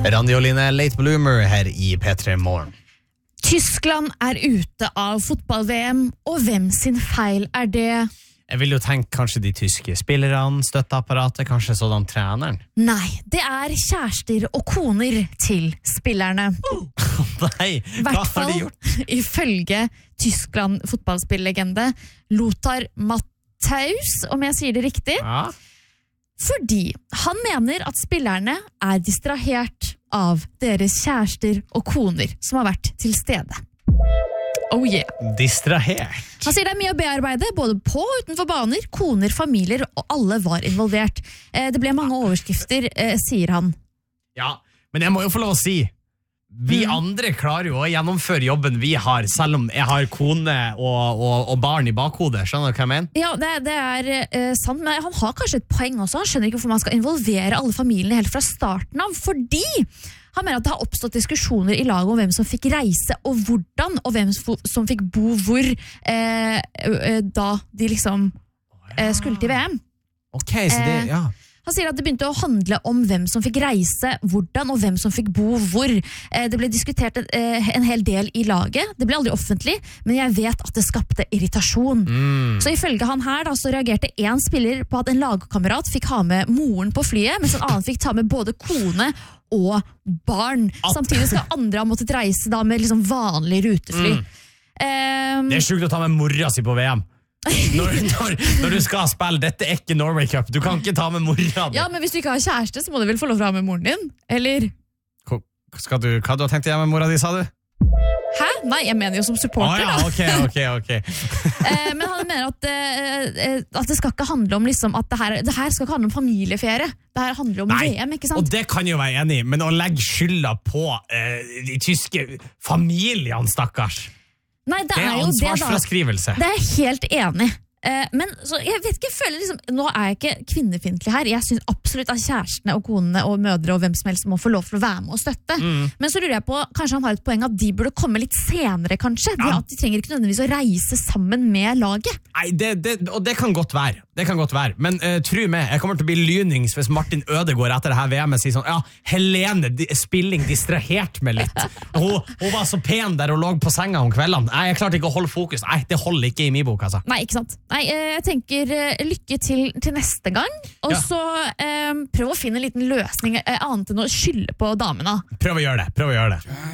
Randi og Line, Late Bloomer her i P3 Morgen. Tyskland ute av fotball-VM, og hvem sin feil det? Jeg vil jo tenke kanskje de tyske spillerne, støtteapparatet, kanskje sådan treneren. Nei, det kjærester og koner til spillerne. Nei, hva har de gjort? Ifølge Tyskland fotballspillegende Lothar Matthäus, om jeg sier det riktig. Ja. Fordi han mener at spillerne distrahert av deres kjærester og koner som har vært til stede. Oh yeah. Distrahert? Han sier det mye å bearbeide, både på og utenfor baner, koner, familier, og alle var involvert. Det ble mange overskrifter, sier han. Ja, men jeg må jo få lov å si, vi andre klarer jo å gjennomføre jobben vi har, selv om jeg har kone og barn i bakhodet. Skjønner du hva jeg mener? Ja, det sant, men han har kanskje et poeng også. Han skjønner ikke hvorfor man skal involvere alle familiene helt fra starten av, fordi han mener at det har oppstått diskusjoner i laget om hvem som fikk reise og hvordan, og hvem som fikk bo hvor da de liksom skulle til VM. Ok, så det, ja. Han sier at det begynte å handle om hvem som fikk reise, hvordan, og hvem som fikk bo hvor. Det ble diskutert en hel del i laget. Det ble aldri offentlig, men jeg vet at det skapte irritasjon. Så ifølge han her da, så reagerte en spiller på at en lagkamerat fikk ha med moren på flyet, mens en annen fikk ta med både kone og barn. Samtidig skal andre ha måttet reise da med liksom vanlig rutefly. Det sjukt å ta med mora si på VM. Når du skal spille, dette ikke Norway Cup. Du kan ikke ta med mora di. Ja, men hvis du ikke har kjæreste, så må du vel få lov til å ha med moren din? Eller? Hva du har tenkt å gjøre med mora di, sa du? Hæ? Nei, jeg mener jo som supporter. Ok. Men han mener at det skal ikke handle om liksom, at det her skal ikke handle om familieferie. Det her handler om VM, ikke sant? Og det kan jeg jo være enig i, men å legge skylda på de tyske familiene, stakkars. Nei, det er jo ansvarsfraskrivelse. Det er jeg helt enig. Men så, jeg vet ikke, jeg føler liksom, nå jeg ikke kvinnefiendtlig her. Jeg synes absolutt at kjærestene og konene og mødre og hvem som helst må få lov til å være med og støtte. Men så lurer jeg på, kanskje han har et poeng at de burde komme litt senere, kanskje? At de trenger ikke nødvendigvis å reise sammen med laget. Nei, og det kan godt være. Men tro meg, jeg kommer til å bli lynings hvis Martin Ødegaard etter det her VM sier sånn, ja, Helene Spilling distrahert meg litt. Hun var så pen der og lå på senga om kveldene. Nei, jeg klarte ikke å holde fokus. Nei, det holder ikke i min bok, altså. Nei, ikke sant? Nei, jeg tenker lykke til neste gang, og så prøv å finne en liten løsning annet enn å skylde på damene. Prøv å gjøre det.